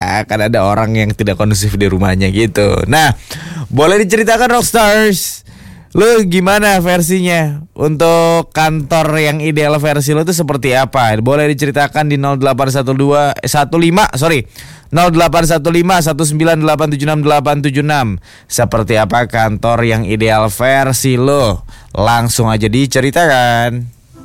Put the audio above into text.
akan ada orang yang tidak kondusif di rumahnya gitu. Nah, boleh diceritakan Rockstars, lu gimana versinya? Untuk kantor yang ideal versi lu itu seperti apa? Boleh diceritakan di 0815 seperti apa kantor yang ideal versi lu? Langsung aja diceritakan.